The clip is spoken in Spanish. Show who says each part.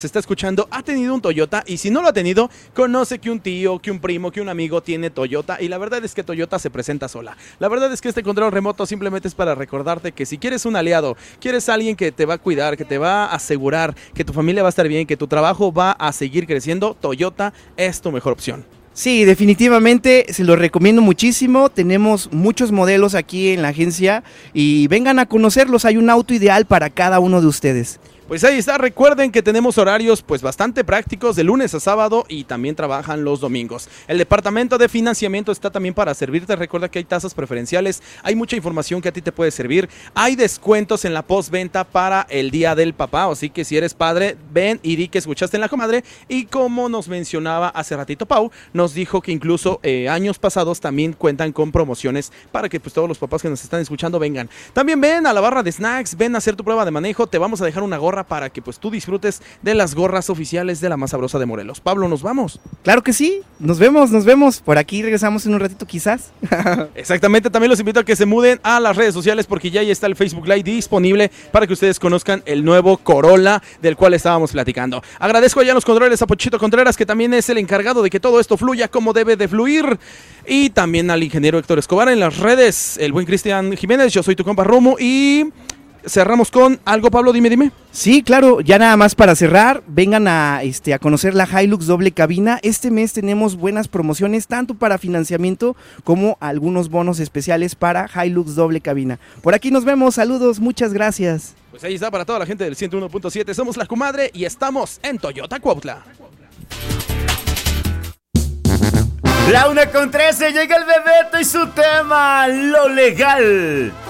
Speaker 1: se está escuchando ha tenido un Toyota, y si no lo ha tenido, conoce que un tío, que un primo, que un amigo tiene Toyota, y la verdad es que Toyota se presenta sola. La verdad es que este control remoto simplemente es para recordarte que si quieres un aliado, quieres alguien que te va a cuidar, que te va a asegurar que tu familia va a estar bien, que tu trabajo va a seguir creciendo, Toyota es tu mejor opción.
Speaker 2: Sí, definitivamente se los recomiendo muchísimo. Tenemos muchos modelos aquí en la agencia y vengan a conocerlos. Hay un auto ideal para cada uno de ustedes.
Speaker 1: Pues ahí está, recuerden que tenemos horarios pues bastante prácticos de lunes a sábado y también trabajan los domingos. El departamento de financiamiento está también para servirte, recuerda que hay tasas preferenciales, hay mucha información que a ti te puede servir, hay descuentos en la postventa para el Día del Papá, así que si eres padre, ven y di que escuchaste en La Comadre, y como nos mencionaba hace ratito Pau, nos dijo que incluso años pasados también cuentan con promociones para que pues todos los papás que nos están escuchando vengan. También ven a la barra de snacks, ven a hacer tu prueba de manejo, te vamos a dejar una gorra para que pues tú disfrutes de las gorras oficiales de la más sabrosa de Morelos. Pablo, ¿nos vamos?
Speaker 2: Claro que sí, nos vemos. Por aquí regresamos en un ratito quizás.
Speaker 1: Exactamente, también los invito a que se muden a las redes sociales porque ya ahí está el Facebook Live disponible para que ustedes conozcan el nuevo Corolla del cual estábamos platicando. Agradezco allá a los controles a Pochito Contreras, que también es el encargado de que todo esto fluya como debe de fluir. Y también al ingeniero Héctor Escobar en las redes, el buen Cristian Jiménez, yo soy tu compa Romo y... cerramos con algo, Pablo, dime.
Speaker 2: Sí, claro, ya nada más para cerrar, vengan a conocer la Hilux doble cabina. Este mes tenemos buenas promociones, tanto para financiamiento como algunos bonos especiales para Hilux doble cabina. Por aquí nos vemos, saludos, muchas gracias.
Speaker 1: Pues ahí está para toda la gente del 101.7, somos La Comadre y estamos en Toyota Cuautla.
Speaker 3: La 1:13, llega el Bebeto y su tema, lo legal.